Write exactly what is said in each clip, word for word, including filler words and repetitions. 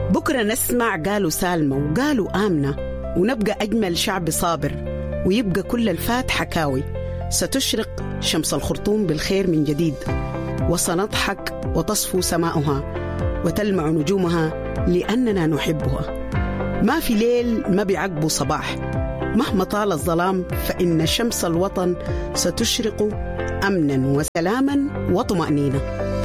بكرة نسمع قالوا سالمة وقالوا آمنة، ونبقى أجمل شعب صابر، ويبقى كل الفات حكاوي. ستشرق شمس الخرطوم بالخير من جديد، وسنضحك وتصفو سماؤها وتلمع نجومها لأننا نحبها. ما في ليل ما بيعقبه صباح، مهما طال الظلام فإن شمس الوطن ستشرق أمنا وسلاما وطمأنينة.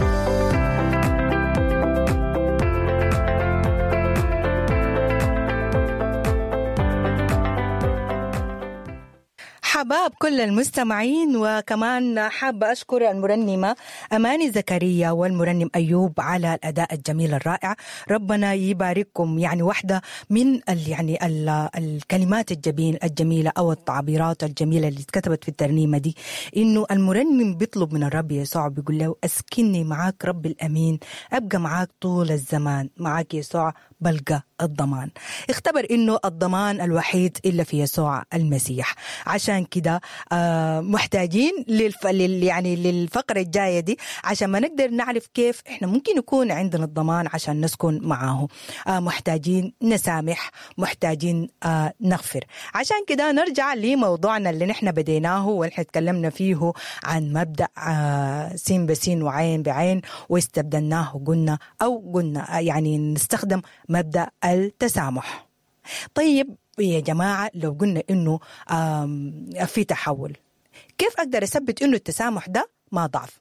حباب كل المستمعين، وكمان حابة أشكر المرنمة أماني زكريا والمرنم أيوب على الأداء الجميل الرائع. ربنا يبارككم. يعني واحدة من ال يعني ال الكلمات الجميل الجميلة أو التعبيرات الجميلة اللي اتكتبت في الترنيمة دي، إنه المرنم بيطلب من الرب يسوع، بيقول له أسكنني معاك رب الأمين، أبقى معاك طول الزمان، معاك يسوع بلقى الضمان. اختبر إنه الضمان الوحيد إلا في يسوع المسيح. عشان كده آه محتاجين للف... لل... يعني للفقرة الجاية دي عشان ما نقدر نعرف كيف إحنا ممكن يكون عندنا الضمان عشان نسكن معاه. آه محتاجين نسامح، محتاجين آه نغفر. عشان كده نرجع لموضوعنا اللي نحن بديناه ونحن تكلمنا فيه عن مبدأ آه سين بسين وعين بعين، واستبدلناه قلنا أو قلنا يعني نستخدم مبدأ التسامح. طيب يا جماعة، لو قلنا إنه في تحول، كيف أقدر أثبت إنه التسامح ده ما ضعف؟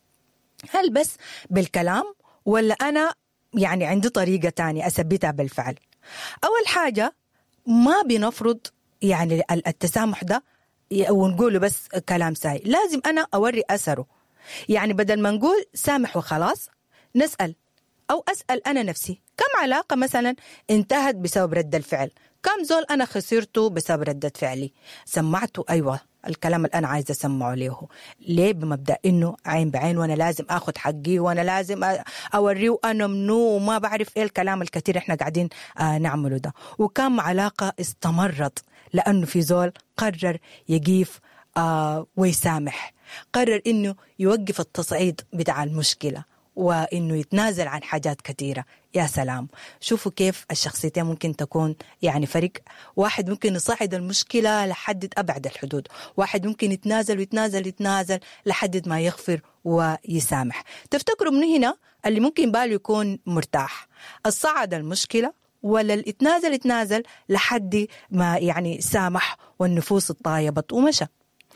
هل بس بالكلام ولا أنا يعني عندي طريقة تانية أثبتها بالفعل؟ أول حاجة، ما بنفرض يعني التسامح ده ونقوله بس كلام ساي، لازم أنا أوري أثره. يعني بدل ما نقول سامح وخلاص، نسأل أو أسأل أنا نفسي، كم علاقة مثلا انتهت بسبب رد الفعل؟ كم زول أنا خسرته بسبب ردة فعلي؟ سمعته أيوة الكلام اللي أنا عايزة أسمعه له. ليه؟ بمبدأ إنه عين بعين، وأنا لازم أخذ حقي، وأنا لازم أوريه أنا منو، وما بعرف إيه الكلام الكثير إحنا قاعدين آه نعمله ده. وكم علاقة استمرت لأنه في زول قرر يقيف آه ويسامح، قرر إنه يوقف التصعيد بتاع المشكلة وإنه يتنازل عن حاجات كثيرة. يا سلام، شوفوا كيف الشخصيتين ممكن تكون يعني فريق. واحد ممكن يصعد المشكلة لحد أبعد الحدود، واحد ممكن يتنازل ويتنازل يتنازل لحد ما يغفر ويسامح. تفتكروا من هنا اللي ممكن باله يكون مرتاح، الصعد المشكلة ولا الاتنازل يتنازل لحد ما يعني سامح والنفوس الطايبت ومشى؟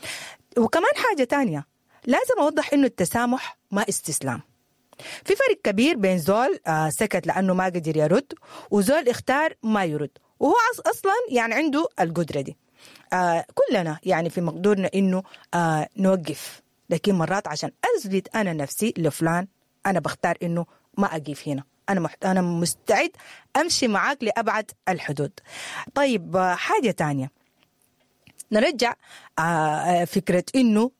وكمان حاجة تانية لازم أوضح إنه التسامح ما استسلام. في فرق كبير بين زول آه سكت لأنه ما قدر يرد، وزول اختار ما يرد وهو أصلا يعني عنده القدرة دي. آه كلنا يعني في مقدورنا إنه آه نوقف، لكن مرات عشان أثبت أنا نفسي لفلان أنا بختار إنه ما أقف هنا، أنا محت... أنا مستعد أمشي معاك لأبعد الحدود. طيب آه حاجة تانية، نرجع آه فكرة إنه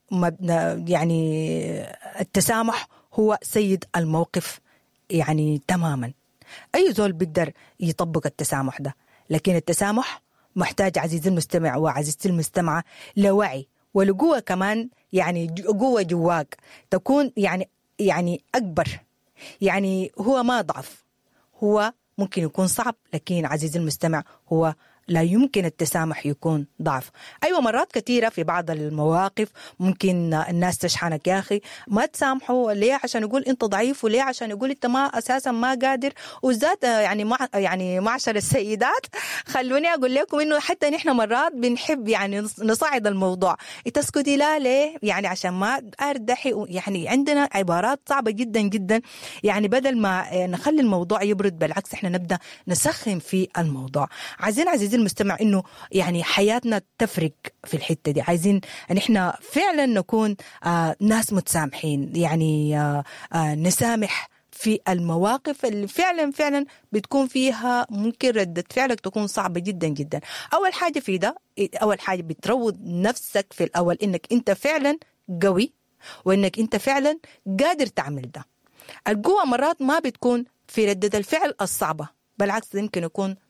يعني التسامح هو سيد الموقف يعني تماما. أي زول بيقدر يطبق التسامح ده، لكن التسامح محتاج عزيزي المستمع وعزيزتي المستمعة لوعي ولقوة كمان، يعني قوة جواك تكون يعني يعني أكبر. يعني هو ما ضعف، هو ممكن يكون صعب، لكن عزيزي المستمع هو لا يمكن التسامح يكون ضعف. أيوة مرات كثيرة في بعض المواقف ممكن الناس تشحنك، يا أخي ما تسامحوا ليه؟ عشان يقول أنت ضعيف، وليه؟ عشان يقول أنت ما أساسا ما قادر. وذات يعني مع يعني معشر السيدات، خلوني أقول لكم إنه حتى نحن مرات بنحب يعني نصعد الموضوع. تسكتي لا ليه؟ يعني عشان ما أردحي. يعني عندنا عبارات صعبة جدا جدا، يعني بدل ما نخلي الموضوع يبرد بالعكس إحنا نبدأ نسخن في الموضوع. عايزين عزيزي المستمع إنه يعني حياتنا تفرق في الحتة دي. عايزين أن إحنا فعلا نكون آه ناس متسامحين، يعني آه آه نسامح في المواقف اللي فعلا فعلا بتكون فيها ممكن ردة فعلك تكون صعبة جدا جدا. أول حاجة في ده، أول حاجة بتروض نفسك في الأول إنك أنت فعلا قوي، وإنك أنت فعلا قادر تعمل ده. القوة مرات ما بتكون في ردة الفعل الصعبة، بالعكس يمكن يكون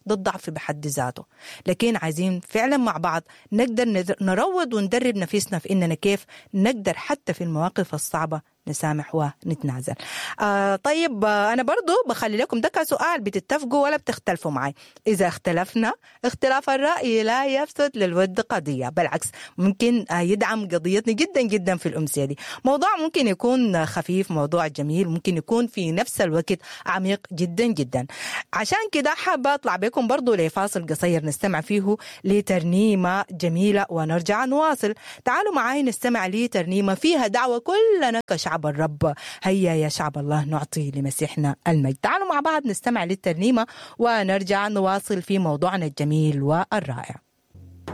ده الضعف بحد ذاته، لكن عايزين فعلا مع بعض نقدر نروض وندرب نفسنا في إننا كيف نقدر حتى في المواقف الصعبة نسامح ونتنازل. آه طيب آه أنا برضو بخلي لكم ده سؤال، بتتفقوا ولا بتختلفوا معي؟ إذا اختلفنا، اختلاف الرأي لا يفسد للود قضية، بالعكس ممكن آه يدعم قضيتنا جدا جدا في الأمسية دي. موضوع ممكن يكون خفيف، موضوع جميل، ممكن يكون في نفس الوقت عميق جدا جدا. عشان كده حابة أطلع بكم برضو لفاصل قصير نستمع فيه لترنيمة جميلة ونرجع نواصل. تعالوا معاي نستمع لترنيمة فيها دعوة كلنا كشعب شعب الرب، هيا يا شعب الله نعطي لمسيحنا المجد. تعالوا مع بعض نستمع للترنيمة ونرجع نواصل في موضوعنا الجميل والرائع.